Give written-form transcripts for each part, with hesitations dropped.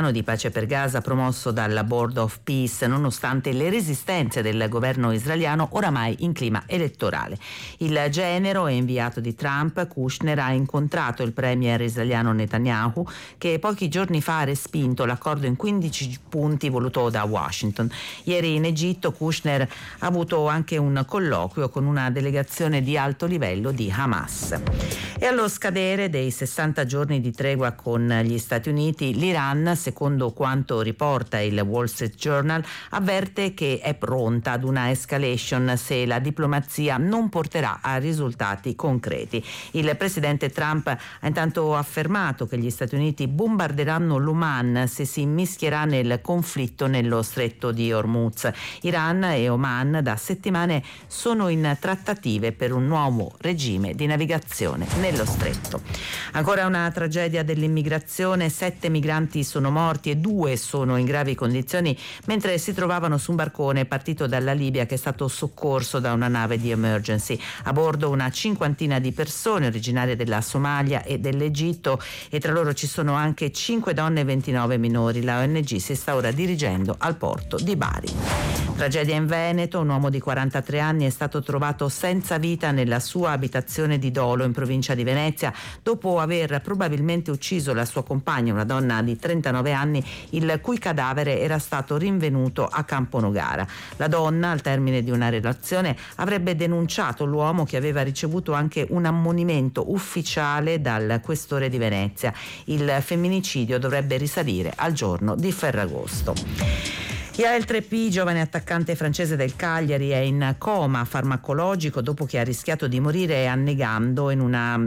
piano di pace per Gaza promosso dalla Board of Peace, nonostante le resistenze del governo israeliano oramai in clima elettorale. Il genero e inviato di Trump, Kushner, ha incontrato il premier israeliano Netanyahu, che pochi giorni fa ha respinto l'accordo in 15 punti voluto da Washington. Ieri in Egitto Kushner ha avuto anche un colloquio con una delegazione di alto livello di Hamas. E allo scadere dei 60 giorni di tregua con gli Stati Uniti, l'Iran, secondo quanto riporta il Wall Street Journal, avverte che è pronta ad una escalation se la diplomazia non porterà a risultati concreti. Il presidente Trump ha intanto affermato che gli Stati Uniti bombarderanno l'Oman se si immischierà nel conflitto nello stretto di Hormuz. Iran e Oman da settimane sono in trattative per un nuovo regime di navigazione nello stretto. Ancora una tragedia dell'immigrazione: 7 migranti sono morti e 2 sono in gravi condizioni mentre si trovavano su un barcone partito dalla Libia che è stato soccorso da una nave di emergency. A bordo una cinquantina di persone originarie della Somalia e dell'Egitto, e tra loro ci sono anche 5 donne e 29 minori. La ONG si sta ora dirigendo al porto di Bari. Tragedia in Veneto: un uomo di 43 anni è stato trovato senza vita nella sua abitazione di Dolo, in provincia di Venezia, dopo aver probabilmente ucciso la sua compagna, una donna di 39 anni, il cui cadavere era stato rinvenuto a Camponogara. La donna, al termine di una relazione, avrebbe denunciato l'uomo, che aveva ricevuto anche un ammonimento ufficiale dal questore di Venezia. Il femminicidio dovrebbe risalire al giorno di Ferragosto. Yael Treppi, giovane attaccante francese del Cagliari, è in coma farmacologico dopo che ha rischiato di morire annegato in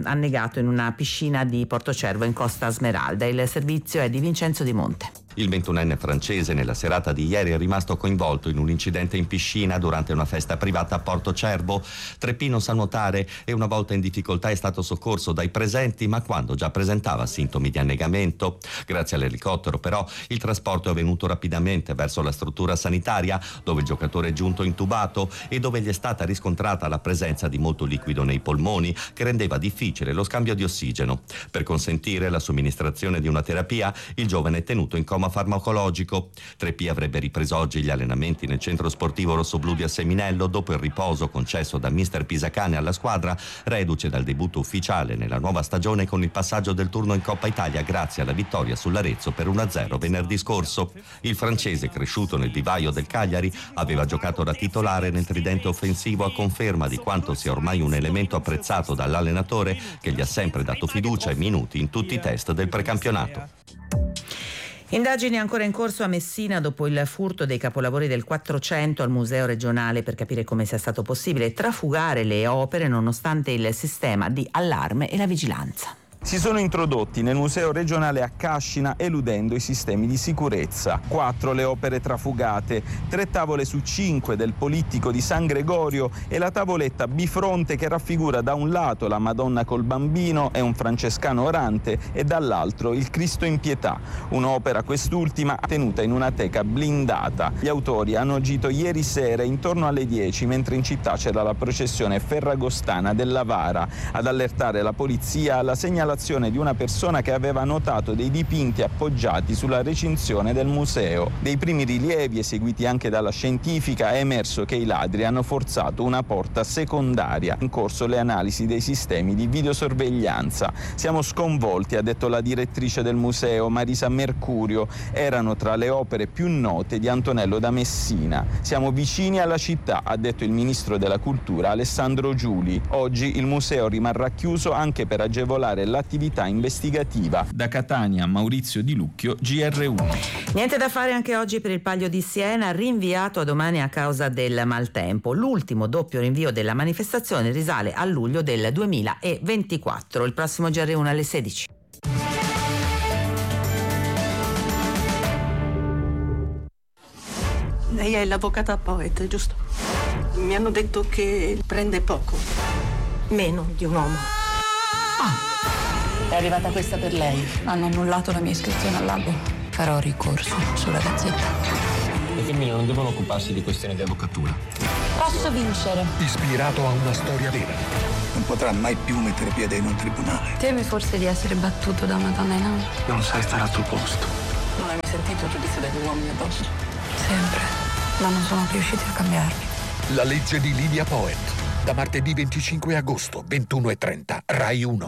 una piscina di Portocervo in Costa Smeralda. Il servizio è di Vincenzo Di Monte. Il 21enne francese nella serata di ieri è rimasto coinvolto in un incidente in piscina durante una festa privata a Portocervo. Treppi non sa nuotare e una volta in difficoltà è stato soccorso dai presenti, ma quando già presentava sintomi di annegamento. Grazie all'elicottero però il trasporto è avvenuto rapidamente verso la struttura sanitaria, dove il giocatore è giunto intubato e dove gli è stata riscontrata la presenza di molto liquido nei polmoni, che rendeva difficile lo scambio di ossigeno. Per consentire la somministrazione di una terapia, il giovane è tenuto in coma farmacologico. Treppi avrebbe ripreso oggi gli allenamenti nel centro sportivo rossoblù di Asseminello dopo il riposo concesso da mister Pisacane alla squadra, reduce dal debutto ufficiale nella nuova stagione con il passaggio del turno in Coppa Italia grazie alla vittoria sull'Arezzo per 1-0 venerdì scorso. Il francese, cresciuto nel vivaio del Cagliari, aveva giocato da titolare nel tridente offensivo, a conferma di quanto sia ormai un elemento apprezzato dall'allenatore, che gli ha sempre dato fiducia e minuti in tutti i test del precampionato. Indagini ancora in corso a Messina dopo il furto dei capolavori del 400 al museo regionale, per capire come sia stato possibile trafugare le opere nonostante il sistema di allarme e la vigilanza. Si sono introdotti nel museo regionale a Cascina eludendo i sistemi di sicurezza. 4 le opere trafugate, 3 tavole su 5 del Polittico di San Gregorio e la tavoletta bifronte che raffigura da un lato la Madonna col Bambino e un francescano orante e dall'altro il Cristo in pietà. Un'opera, quest'ultima, tenuta in una teca blindata. Gli autori hanno agito ieri sera intorno alle 10, mentre in città c'era la processione ferragostana della Vara, ad allertare la polizia alla segnalazione di una persona che aveva notato dei dipinti appoggiati sulla recinzione del museo. Dei primi rilievi eseguiti anche dalla scientifica è emerso che i ladri hanno forzato una porta secondaria. In corso le analisi dei sistemi di videosorveglianza. Siamo sconvolti, ha detto la direttrice del museo, Marisa Mercurio. Erano tra le opere più note di Antonello da Messina. Siamo vicini alla città, ha detto il ministro della cultura Alessandro Giuli. Oggi il museo rimarrà chiuso anche per agevolare l'attività investigativa. Da Catania, Maurizio Di Lucchio, GR1. Niente da fare anche oggi per il Palio di Siena, rinviato a domani a causa del maltempo. L'ultimo doppio rinvio della manifestazione risale a luglio del 2024. Il prossimo GR1 alle 16. Lei è l'avvocata Poet, giusto? Mi hanno detto che prende poco, meno di un uomo. È arrivata questa per lei. Hanno annullato la mia iscrizione all'albo. Farò ricorso sulla Gazzetta. Le femmine non devono occuparsi di questioni di avvocatura. Posso vincere. Ispirato a una storia vera. Non potrà mai più mettere piede in un tribunale. Teme forse di essere battuto da una donna in alto? Non sai stare al tuo posto. Non hai mai sentito il giudizio degli uomini addosso? Sempre. Ma non sono riusciti a cambiarmi. La legge di Lydia Poet. Da martedì 25 agosto, 21:30, Rai 1.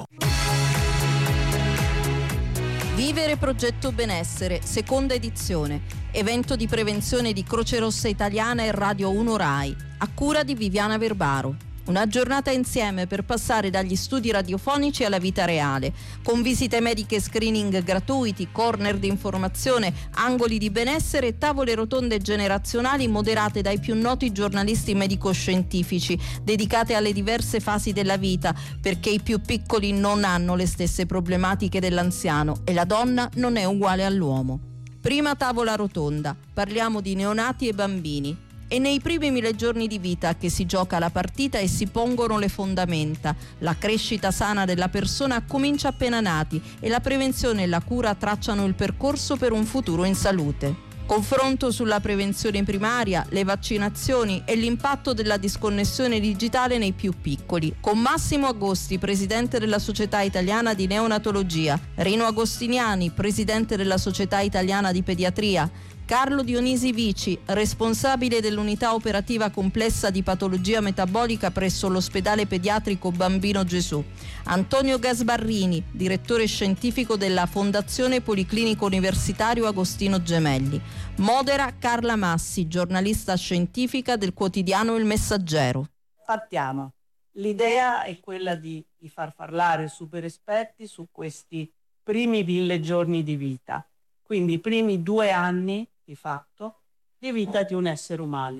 Vivere Progetto Benessere, seconda edizione. Evento di prevenzione di Croce Rossa Italiana e Radio 1 Rai, a cura di Viviana Verbaro. Una giornata insieme per passare dagli studi radiofonici alla vita reale, con visite mediche e screening gratuiti, corner di informazione, angoli di benessere e tavole rotonde generazionali moderate dai più noti giornalisti medico-scientifici, dedicate alle diverse fasi della vita, perché i più piccoli non hanno le stesse problematiche dell'anziano e la donna non è uguale all'uomo. Prima tavola rotonda, parliamo di neonati e bambini. È nei primi 1000 giorni di vita che si gioca la partita e si pongono le fondamenta. La crescita sana della persona comincia appena nati e la prevenzione e la cura tracciano il percorso per un futuro in salute. Confronto sulla prevenzione primaria, le vaccinazioni e l'impatto della disconnessione digitale nei più piccoli. Con Massimo Agosti, presidente della Società Italiana di Neonatologia, Rino Agostiniani, presidente della Società Italiana di Pediatria, Carlo Dionisi Vici, responsabile dell'unità operativa complessa di patologia metabolica presso l'ospedale pediatrico Bambino Gesù, Antonio Gasbarrini, direttore scientifico della Fondazione Policlinico Universitario Agostino Gemelli, modera Carla Massi, giornalista scientifica del quotidiano Il Messaggero. Partiamo. L'idea è quella di far parlare super esperti su questi primi 1000 giorni di vita, quindi i primi 2 anni di fatto di vita di un essere umano,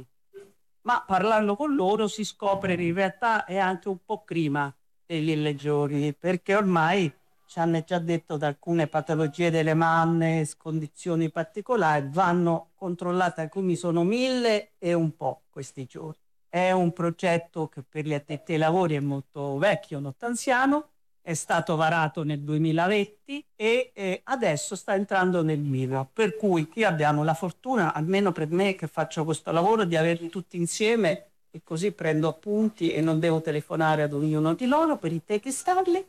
ma parlando con loro si scopre che in realtà è anche un po' prima degli 1000 giorni, perché ormai ci hanno già detto da alcune patologie delle mamme, condizioni particolari, vanno controllate, alcuni sono 1000 e un po' questi giorni. È un progetto che per gli addetti ai lavori è molto vecchio, non anziano, è stato varato nel 2020 e adesso sta entrando nel vivo, per cui qui abbiamo la fortuna, almeno per me che faccio questo lavoro, di averli tutti insieme e così prendo appunti e non devo telefonare ad ognuno di loro per i techi-stalli.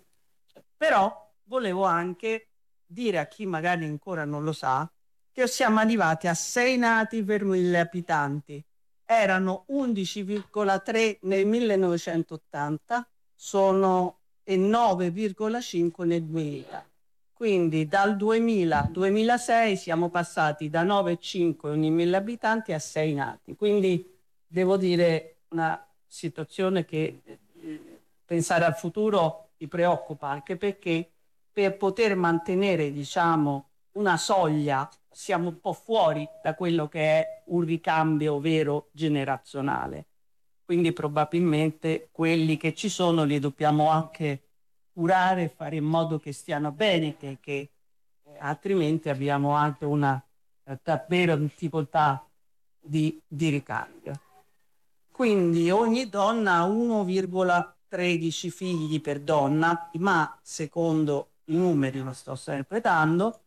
Però volevo anche dire a chi magari ancora non lo sa che siamo arrivati a 6 nati per 1000 abitanti, erano 11,3 nel 1980, sono e 9,5 nel 2000. Quindi dal 2000 al 2006 siamo passati da 9,5 ogni 1000 abitanti a 6 nati. Quindi devo dire una situazione che pensare al futuro mi preoccupa, anche perché per poter mantenere, diciamo, una soglia siamo un po' fuori da quello che è un ricambio vero generazionale. Quindi probabilmente quelli che ci sono li dobbiamo anche curare e fare in modo che stiano bene, che altrimenti abbiamo anche una davvero difficoltà di ricambio. Quindi ogni donna ha 1,13 figli per donna, ma secondo i numeri, lo sto sempre dando,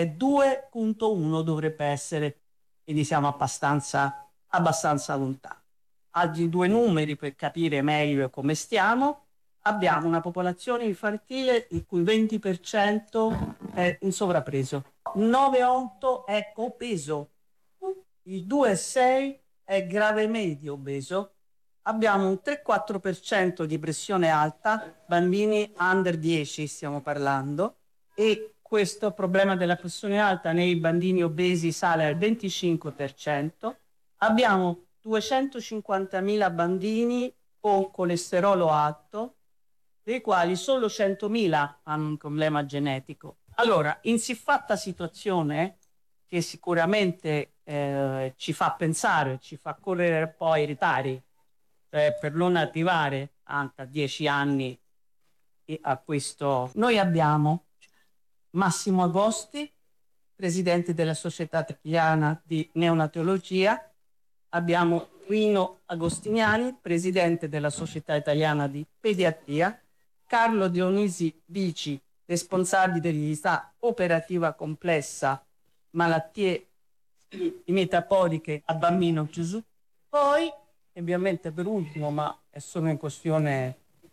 2,1 dovrebbe essere, quindi siamo abbastanza lontani. Altri 2 numeri per capire meglio come stiamo. Abbiamo una popolazione infantile il cui 20% è in sovrappeso, 9,8 è obeso, il 2,6 è grave medio obeso, abbiamo un 3-4% di pressione alta, bambini under 10 stiamo parlando, e questo problema della pressione alta nei bambini obesi sale al 25%. Abbiamo 250.000 bambini con colesterolo alto, dei quali solo 100.000 hanno un problema genetico. Allora, in siffatta situazione, che sicuramente ci fa pensare, ci fa correre poi ritardi, per non arrivare anche a 10 anni a questo, noi abbiamo Massimo Agosti, presidente della Società Italiana di Neonatologia, abbiamo Rino Agostiniani, presidente della Società Italiana di Pediatria, Carlo Dionisi Vici, responsabile dell'unità operativa complessa malattie metaboliche a Bambino Gesù. Poi, ovviamente per ultimo, ma è solo in questione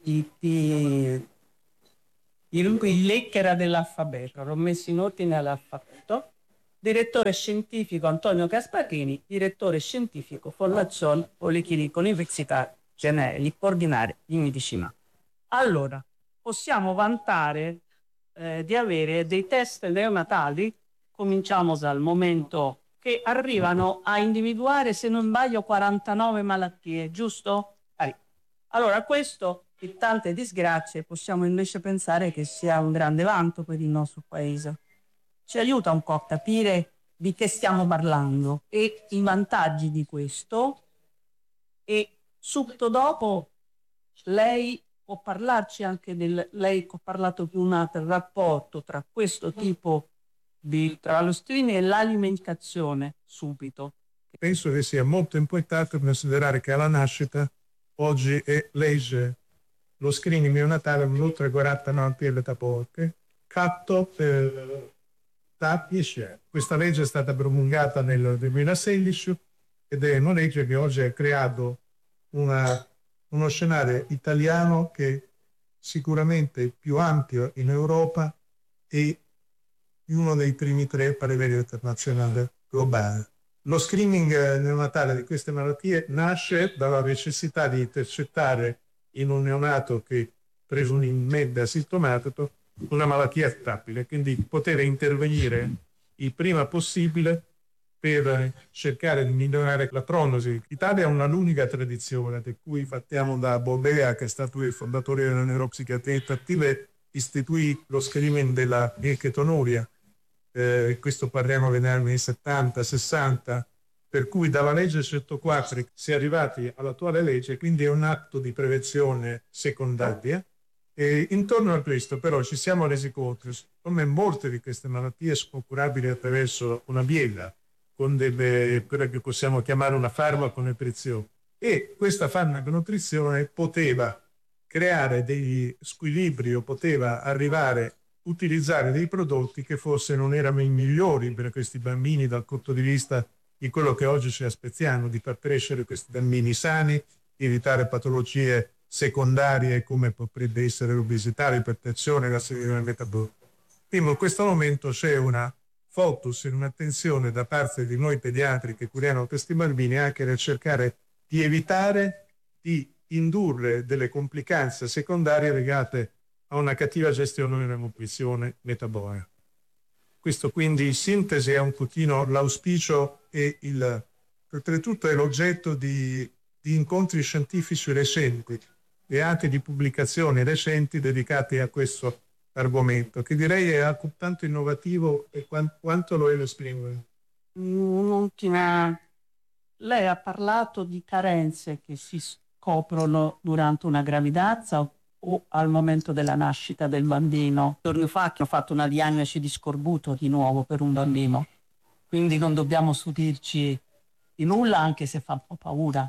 il lettera dell'alfabeto, l'ho messo in ordine all'alfabeto, direttore scientifico Antonio Gasparini, direttore scientifico Fondazione Policlinico Università Gemelli, ordinaria di medicina. Allora, possiamo vantare di avere dei test neonatali, cominciamo dal momento che arrivano a individuare, se non sbaglio, 49 malattie, giusto? Allora, questo, in tante disgrazie, possiamo invece pensare che sia un grande vanto per il nostro paese. Ci aiuta un po' a capire di che stiamo parlando e i vantaggi di questo, e subito dopo lei può parlarci anche lei ha parlato prima del rapporto tra questo tipo tra lo screening e l'alimentazione subito. Penso che sia molto importante considerare che alla nascita oggi è legge lo screening neonatale oltre 49 dell'età porche, catto da 10 anni. Questa legge è stata promulgata nel 2016 ed è una legge che oggi ha creato uno scenario italiano che è sicuramente più ampio in Europa e uno dei primi 3 a livello internazionale globale. Lo screening neonatale di queste malattie nasce dalla necessità di intercettare in un neonato che presumibilmente asintomatico una malattia stabile, quindi poter intervenire il prima possibile per cercare di migliorare la prognosi. L'Italia ha una lunga tradizione, di cui partiamo da Bobbea, che è stato il fondatore della neuropsichiatria infantile, istituì lo screening della chetonuria. Questo parliamo degli anni 70-60, per cui dalla legge 104 si è arrivati all'attuale legge, quindi è un atto di prevenzione secondaria. E intorno a questo però ci siamo resi conto come molte di queste malattie sono curabili attraverso una biella, con quella che possiamo chiamare una farmaconutrizione, e questa farmaconutrizione poteva creare degli squilibri o poteva arrivare a utilizzare dei prodotti che forse non erano i migliori per questi bambini dal punto di vista di quello che oggi ci aspettiamo, di far crescere questi bambini sani, evitare patologie secondarie come potrebbe essere l'obesità, l'ipertensione, la sindrome metabolica. Quindi in questo momento c'è una focus e un'attenzione da parte di noi pediatri che curiamo questi bambini anche nel cercare di evitare di indurre delle complicanze secondarie legate a una cattiva gestione della nutrizione metabolica. Questo quindi in sintesi è un pochino l'auspicio e oltretutto è l'oggetto di incontri scientifici recenti e anche di pubblicazioni recenti dedicate a questo argomento, che direi è tanto innovativo e quanto lo è lo screening. Un'ultima. Lei ha parlato di carenze che si scoprono durante una gravidanza o al momento della nascita del bambino. Giorni fa che ho fatto una diagnosi di scorbuto di nuovo per un bambino, quindi non dobbiamo stupirci di nulla, anche se fa un po' paura.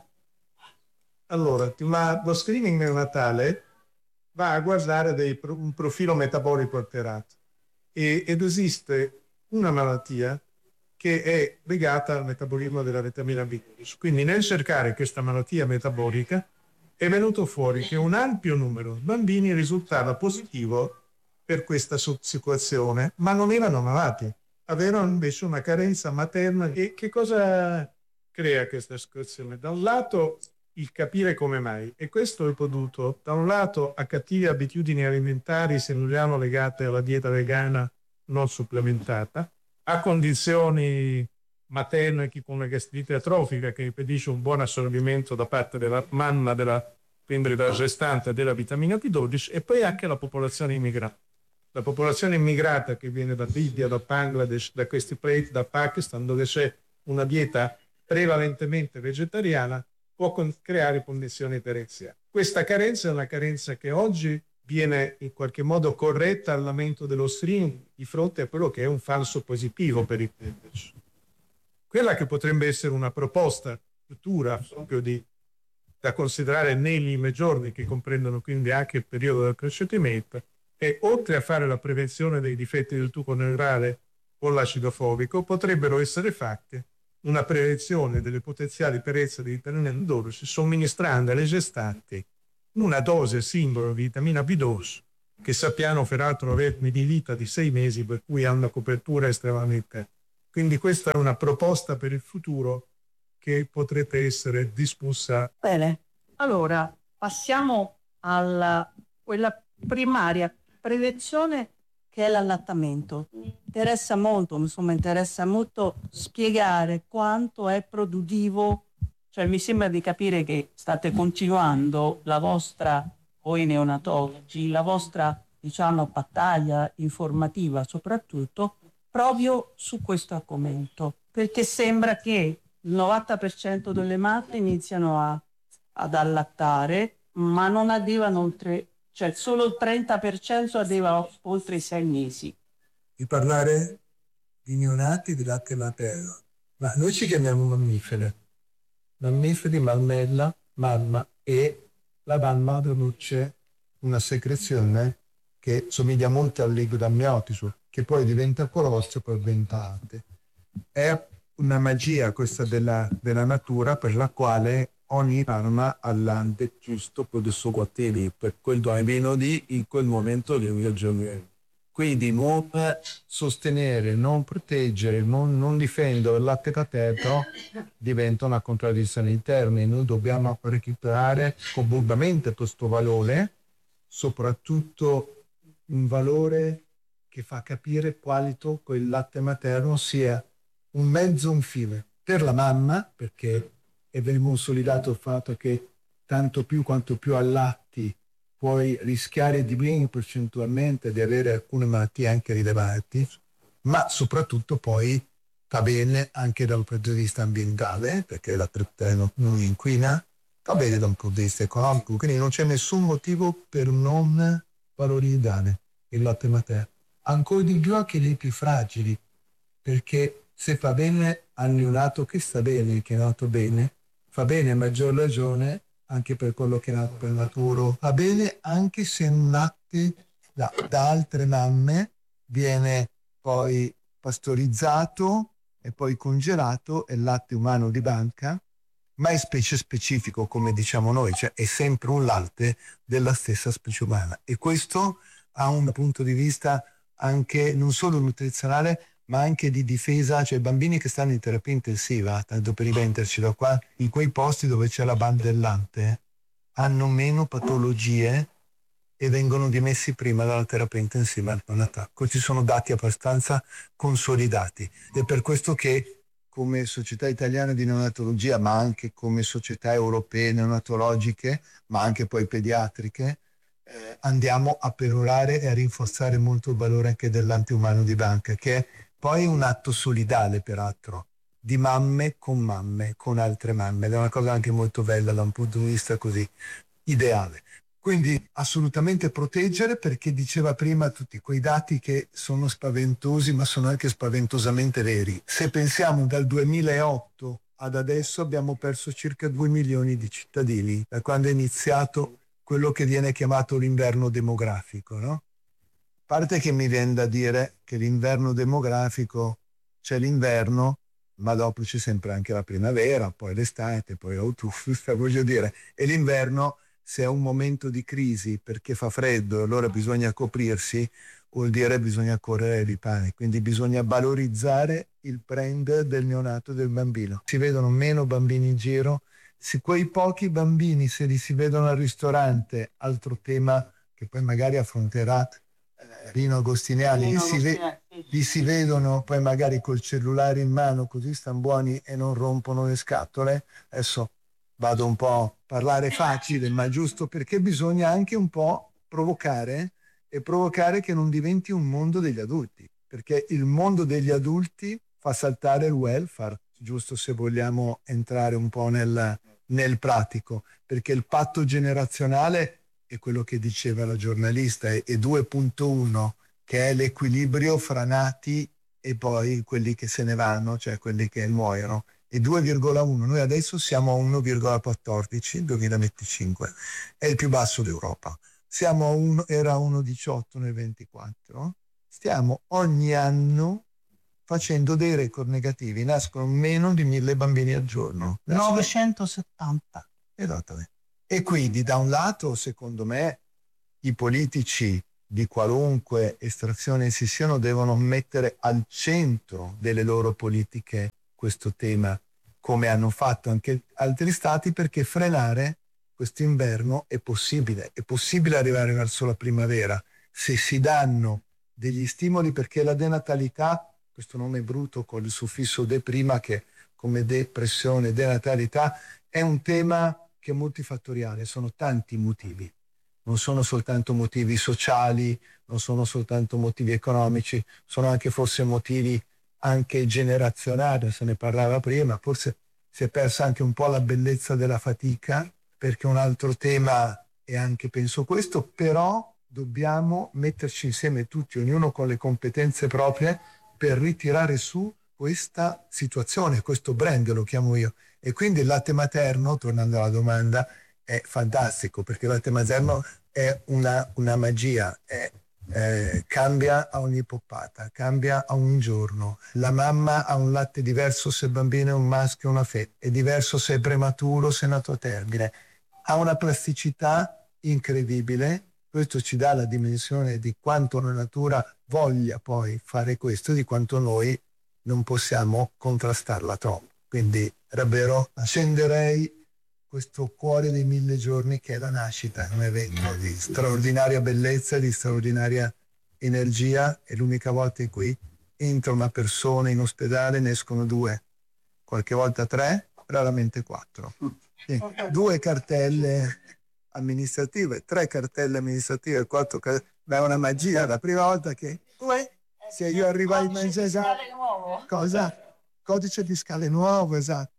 Allora, lo screening neonatale va a guardare un profilo metabolico alterato ed esiste una malattia che è legata al metabolismo della vitamina B12. Quindi nel cercare questa malattia metabolica è venuto fuori che un ampio numero di bambini risultava positivo per questa situazione, ma non erano malati, avevano invece una carenza materna. E che cosa crea questa situazione? Da un lato il capire come mai, e questo è dovuto da un lato a cattive abitudini alimentari, se vogliamo legate alla dieta vegana non supplementata, a condizioni materne come la gastrite atrofica che impedisce un buon assorbimento da parte della mamma, quindi della gestante, della vitamina B12, e poi anche la popolazione immigrata. La popolazione immigrata che viene da Libia, da Bangladesh, da questi paesi, da Pakistan, dove c'è una dieta prevalentemente vegetariana, può creare condizioni carenziali. Questa carenza è una carenza che oggi viene in qualche modo corretta all'aumento dello screening di fronte a quello che è un falso positivo per il medici. Quella che potrebbe essere una proposta futura proprio da considerare nei primi giorni, che comprendono quindi anche il periodo del crescimento, è oltre a fare la prevenzione dei difetti del tubo neurale con l'acido fobico, potrebbero essere fatte una prevenzione delle potenziali perezze di vitamina B12 somministrando alle gestanti una dose singola di vitamina B12 che sappiamo peraltro avere una vita di 6 mesi, per cui ha una copertura estremamente. Quindi questa è una proposta per il futuro che potrebbe essere discussa. Bene, allora passiamo alla quella primaria prevenzione che è l'allattamento. Interessa molto spiegare quanto è produttivo, cioè mi sembra di capire che state continuando la vostra, voi neonatologi, la vostra battaglia informativa soprattutto proprio su questo argomento, perché sembra che il 90% delle mamme iniziano ad allattare, ma non arrivano oltre, cioè solo il 30% arriva oltre i 6 mesi. Di parlare di neonati di latte materno, ma noi ci chiamiamo mammifere, mammella, mamma, e la mamma produce una secrezione che somiglia molto al liquido amniotico, che poi diventa colostro, poi diventa latte. È una magia questa della natura, per la quale ogni mamma ha l'ante giusto per il suo quattro, per quel bambino lì in quel momento che lui giorno. Quindi non sostenere, non proteggere, non difendere il latte materno diventa una contraddizione in termini. Noi dobbiamo recuperare completamente questo valore, soprattutto un valore che fa capire quanto quel latte materno sia un mezzo, un fine per la mamma, perché è ben consolidato il fatto che tanto più quanto più allatti puoi rischiare di meno percentualmente di avere alcune malattie anche rilevanti, ma soprattutto poi va bene anche dal punto di vista ambientale, perché il latte materno non inquina, va bene da un punto di vista economico, quindi non c'è nessun motivo per non valorizzare il latte materno. Ancora di più anche dei più fragili, perché se fa bene al neonato che sta bene, che è nato bene, fa bene a maggior ragione anche per quello che è nato prematuro, va bene anche se un latte da altre mamme viene poi pastorizzato e poi congelato, è il latte umano di banca, ma è specie specifico, come diciamo noi, cioè è sempre un latte della stessa specie umana. E questo ha un punto di vista anche non solo nutrizionale, ma anche di difesa, cioè bambini che stanno in terapia intensiva, tanto per rivenderci da qua, in quei posti dove c'è la banda del latte, hanno meno patologie e vengono dimessi prima dalla terapia intensiva al neonato. Questi sono dati abbastanza consolidati. Ed è per questo che come società italiana di neonatologia, ma anche come società europee neonatologiche, ma anche poi pediatriche, andiamo a perorare e a rinforzare molto il valore anche del latte umano di banca, che è poi un atto solidale, peraltro, di mamme, con altre mamme. Ed è una cosa anche molto bella da un punto di vista così ideale. Quindi assolutamente proteggere, perché diceva prima tutti quei dati che sono spaventosi, ma sono anche spaventosamente veri. Se pensiamo dal 2008 ad adesso abbiamo perso circa 2 milioni di cittadini, da quando è iniziato quello che viene chiamato l'inverno demografico, no? A parte che mi viene da dire che l'inverno demografico, c'è l'inverno, ma dopo c'è sempre anche la primavera, poi l'estate, poi l'autunno, voglio dire. E l'inverno, se è un momento di crisi perché fa freddo e allora bisogna coprirsi, vuol dire bisogna correre di pane. Quindi bisogna valorizzare il brand del neonato e del bambino. Si vedono meno bambini in giro. Se quei pochi bambini, se li si vedono al ristorante, altro tema che poi magari affronterà Rino Agostiniani, li si vedono poi magari col cellulare in mano, così stanno buoni e non rompono le scatole. Adesso vado un po' a parlare facile, ma giusto perché bisogna anche un po' provocare che non diventi un mondo degli adulti, perché il mondo degli adulti fa saltare il welfare, giusto se vogliamo entrare un po' nel pratico, perché il patto generazionale è quello che diceva la giornalista, è 2.1, che è l'equilibrio fra nati e poi quelli che se ne vanno, cioè quelli che muoiono, e 2,1. Noi adesso siamo a 1,14 2025, è il più basso d'Europa. Era 1,18 nel 24. Stiamo ogni anno facendo dei record negativi, nascono meno di 1000 bambini al giorno. 970. Esattamente. E quindi da un lato, secondo me, i politici di qualunque estrazione si siano devono mettere al centro delle loro politiche questo tema, come hanno fatto anche altri stati, perché frenare questo inverno è possibile arrivare verso la primavera se si danno degli stimoli, perché la denatalità, questo nome brutto con il suffisso de prima, che come depressione, denatalità, è un tema che è multifattoriale, sono tanti motivi, non sono soltanto motivi sociali, non sono soltanto motivi economici, sono anche forse motivi anche generazionali, se ne parlava prima, forse si è persa anche un po' la bellezza della fatica, perché un altro tema è anche, penso questo, però dobbiamo metterci insieme tutti, ognuno con le competenze proprie, per ritirare su questa situazione, questo brand lo chiamo io. E quindi il latte materno, tornando alla domanda, è fantastico, perché il latte materno è una magia, cambia a ogni poppata, cambia a un giorno. La mamma ha un latte diverso se il bambino è un maschio o una femmina, è diverso se è prematuro o se è nato a termine. Ha una plasticità incredibile, questo ci dà la dimensione di quanto la natura voglia poi fare questo, di quanto noi non possiamo contrastarla troppo. Quindi davvero accenderei questo cuore dei 1000 giorni che è la nascita, un evento di straordinaria bellezza, di straordinaria energia. È l'unica volta in cui entra una persona in ospedale, ne escono 2, qualche volta 3, raramente 4. Sì. 2 cartelle amministrative, 3 cartelle amministrative, 4 è una magia. La prima volta che se io arrivai in Manzese, cosa? Codice fiscale nuovo, esatto.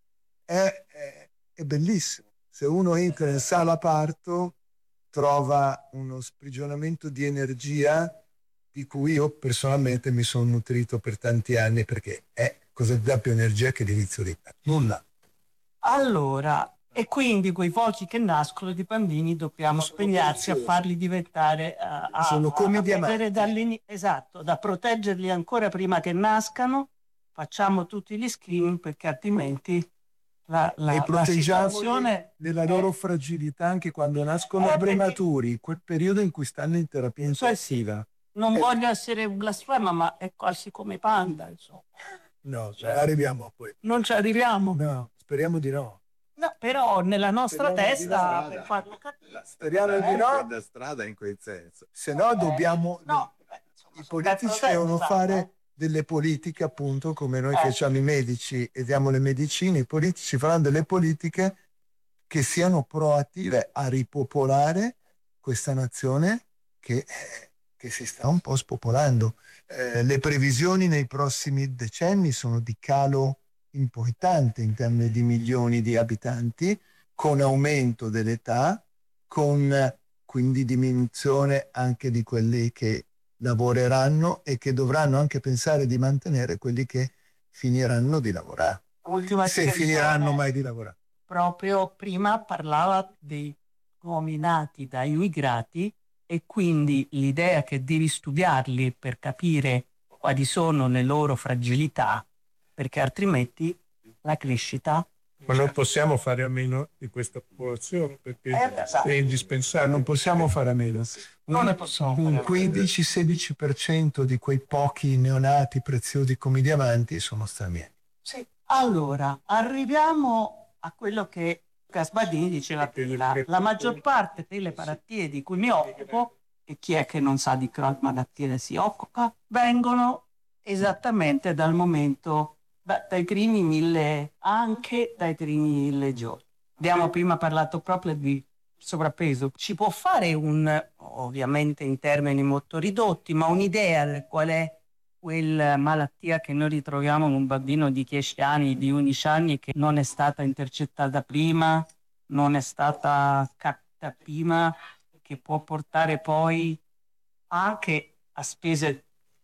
È bellissimo. Se uno entra in sala parto trova uno sprigionamento di energia di cui io personalmente mi sono nutrito per tanti anni, perché cosa ti dà più energia che l'inizio di nulla. Allora, e quindi quei pochi che nascono di bambini dobbiamo spegnarci a farli diventare sono come diamanti. Esatto, da proteggerli ancora prima che nascano. Facciamo tutti gli screening, perché altrimenti la situazione nella loro fragilità, anche quando nascono prematuri, quel periodo in cui stanno in terapia intensiva. Non voglio essere blasfema, ma è quasi come Panda, insomma. No, arriviamo poi. Non ci arriviamo. No, speriamo di no. No, però nella nostra testa per farlo capire. Speriamo di no. Da strada in quel senso. Se no dobbiamo i politici devono fare delle politiche, appunto, come noi che siamo i medici e diamo le medicine. I politici faranno delle politiche che siano proattive a ripopolare questa nazione che si sta un po' spopolando. Le previsioni nei prossimi decenni sono di calo importante in termini di milioni di abitanti, con aumento dell'età, con quindi diminuzione anche di quelli che lavoreranno e che dovranno anche pensare di mantenere quelli che finiranno di lavorare. Se finiranno mai di lavorare. Proprio prima parlava dei uomini nati dai immigrati, e quindi l'idea che devi studiarli per capire quali sono le loro fragilità, perché altrimenti la crescita... Ma non possiamo fare a meno di questa popolazione, perché è indispensabile. Non possiamo fare a meno. Non ne possiamo. Un 15-16% di quei pochi neonati preziosi come i diamanti sono stranieri. Sì. Allora, arriviamo a quello che Gasbardini diceva prima. La maggior parte delle malattie di cui mi occupo, e chi è che non sa di che malattie si occupa, vengono esattamente dal momento... dai primi 1000, anche dai primi 1000 giorni. Abbiamo prima parlato proprio di sovrappeso. Ci può fare ovviamente in termini molto ridotti, ma un'idea di qual è quella malattia che noi ritroviamo in un bambino di 10 anni, di 11 anni, che non è stata intercettata prima, non è stata capita prima, che può portare poi anche a spese,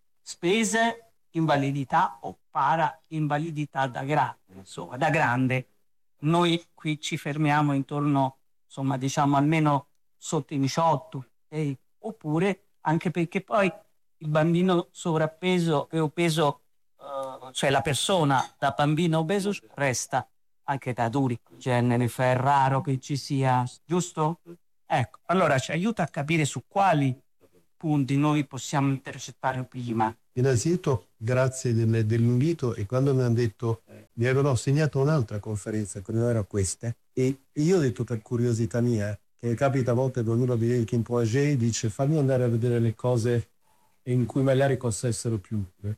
invalidità o para-invalidità da grande, insomma, da grande. Noi qui ci fermiamo intorno, insomma, diciamo almeno sotto i 18, oppure anche perché poi il bambino sovrappeso e obeso, cioè la persona da bambino obeso resta anche da adulti, genere, è raro che ci sia, giusto? Ecco, allora ci aiuta a capire su quali punti noi possiamo intercettare prima? Innanzitutto grazie dell'invito, e quando mi hanno detto, mi avevano segnato un'altra conferenza che non era questa, e io ho detto per curiosità mia, che capita a volte quando uno vede che in Poagé dice fammi andare a vedere le cose in cui magari possano più utili,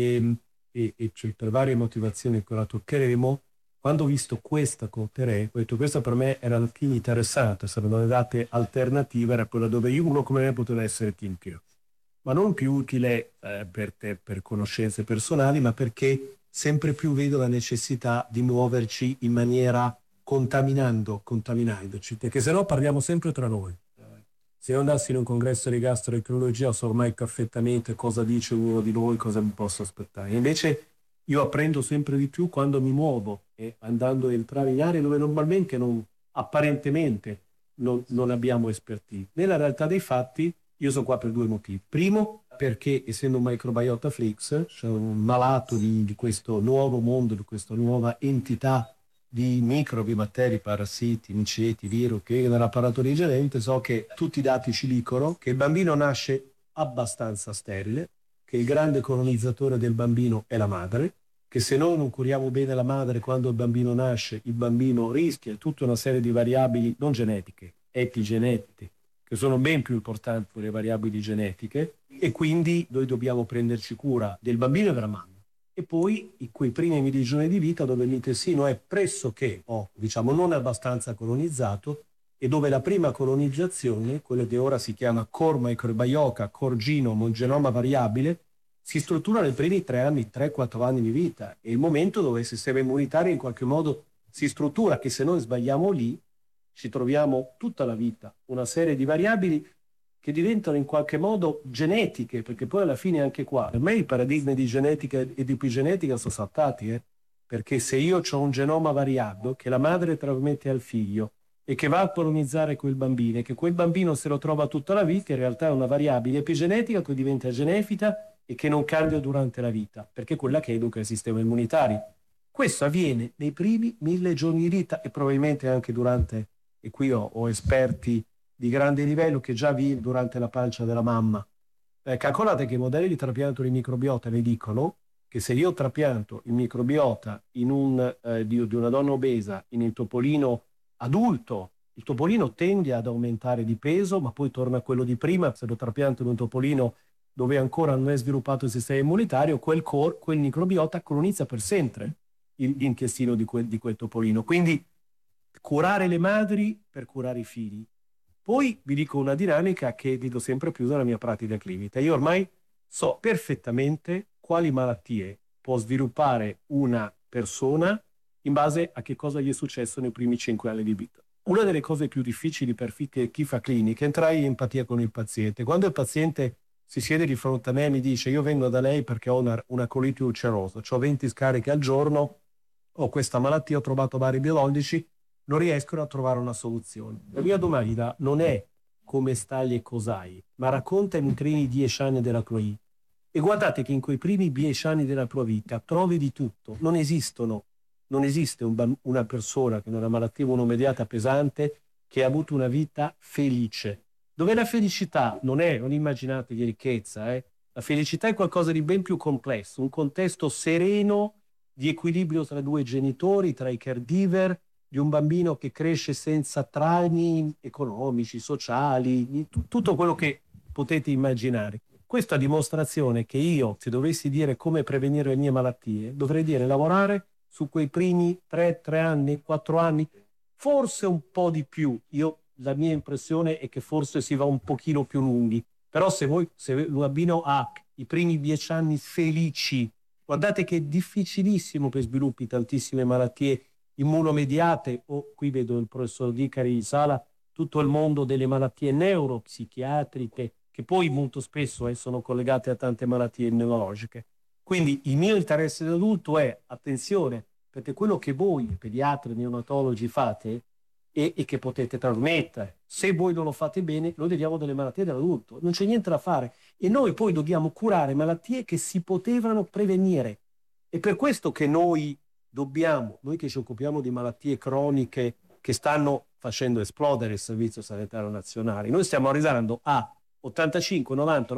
e cioè, per varie motivazioni che la toccheremo. Quando ho visto questa con Terè, ho detto questa per me era più interessante, sarebbero le date alternative, era quella dove uno come me poteva essere team più. Ma non più utile per te, per conoscenze personali, ma perché sempre più vedo la necessità di muoverci in maniera contaminandoci, perché se no parliamo sempre tra noi. Se io andassi in un congresso di gastroenterologia so ormai perfettamente cosa dice uno di noi, cosa mi posso aspettare. Invece io apprendo sempre di più quando mi muovo, e andando a entrare in aree dove normalmente apparentemente non abbiamo expertise. Nella realtà dei fatti io sono qua per due motivi. Primo, perché essendo un microbiota flix, cioè un malato di questo nuovo mondo, di questa nuova entità di microbi, batteri, parassiti, miceti, virus che nell'apparato digerente, so che tutti i dati ci dicono che il bambino nasce abbastanza sterile, che il grande colonizzatore del bambino è la madre, che se noi non curiamo bene la madre quando il bambino nasce, il bambino rischia tutta una serie di variabili non genetiche, epigenetiche, che sono ben più importanti delle variabili genetiche, e quindi noi dobbiamo prenderci cura del bambino e della mamma. E poi quei primi milioni di vita dove l'intestino è pressoché, non abbastanza colonizzato, e dove la prima colonizzazione, quella che ora si chiama core microbiota, core genome, un genoma variabile, si struttura nei primi 3-4 anni di vita. È il momento dove il sistema immunitario in qualche modo si struttura, che se noi sbagliamo lì ci troviamo tutta la vita una serie di variabili che diventano in qualche modo genetiche, perché poi alla fine anche qua, per me i paradigmi di genetica e di epigenetica sono saltati, perché se io ho un genoma variabile che la madre trasmette al figlio e che va a colonizzare quel bambino, e che quel bambino se lo trova tutta la vita, in realtà è una variabile epigenetica che diventa genefita e che non cambia durante la vita, perché è quella che educa il sistema immunitario. Questo avviene nei primi 1000 giorni di vita, e probabilmente anche durante, e qui ho esperti di grande livello che già vi durante la pancia della mamma. Calcolate che i modelli di trapianto di microbiota vi dicono che se io trapianto il microbiota di una donna obesa in il topolino adulto, il topolino tende ad aumentare di peso, ma poi torna a quello di prima. Se lo trapianto in un topolino dove ancora non è sviluppato il sistema immunitario, quel microbiota colonizza per sempre l'intestino di quel topolino. Quindi curare le madri per curare i figli. Poi vi dico una dinamica che vedo sempre più nella mia pratica clinica. Io ormai so perfettamente quali malattie può sviluppare una persona in base a che cosa gli è successo nei primi 5 anni di vita. Una delle cose più difficili per chi fa clinica è entrare in empatia con il paziente. Quando il paziente si siede di fronte a me e mi dice io vengo da lei perché ho una colite ulcerosa, ho 20 scariche al giorno, ho questa malattia, ho trovato vari biologici, non riescono a trovare una soluzione. La mia domanda non è come stai e cos'hai, ma raccontami i primi 10 anni della tua vita. E guardate che in quei primi 10 anni della tua vita trovi di tutto. Non esiste una persona con una malattia immunomediata pesante che ha avuto una vita felice. Dove la felicità non immaginate di ricchezza, la felicità è qualcosa di ben più complesso, un contesto sereno di equilibrio tra due genitori, tra i caregiver, di un bambino che cresce senza traumi economici, sociali, tutto quello che potete immaginare. Questa dimostrazione che io, se dovessi dire come prevenire le mie malattie, dovrei dire lavorare su quei primi 3 anni, 4 anni, forse un po' di più. La mia impressione è che forse si va un pochino più lunghi. Però se un bambino ha i primi 10 anni felici, guardate che è difficilissimo che sviluppi tantissime malattie immunomediate, qui vedo il professor Dicari in sala, tutto il mondo delle malattie neuropsichiatriche, che poi molto spesso sono collegate a tante malattie neurologiche. Quindi il mio interesse dell'adulto è, attenzione, perché quello che voi, pediatri, neonatologi, fate e che potete trasmettere, se voi non lo fate bene, noi vediamo delle malattie dell'adulto, non c'è niente da fare. E noi poi dobbiamo curare malattie che si potevano prevenire. E per questo che noi che ci occupiamo di malattie croniche che stanno facendo esplodere il Servizio Sanitario Nazionale, noi stiamo arrivando a 85, 90,